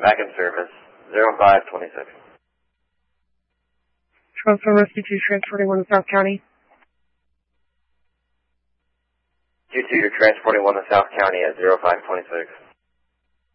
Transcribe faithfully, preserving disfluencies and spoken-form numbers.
back in service, zero five twenty-six. Transfer Rescue two, transporting one to South County. Q two, you're transporting one to South County at zero five twenty-six.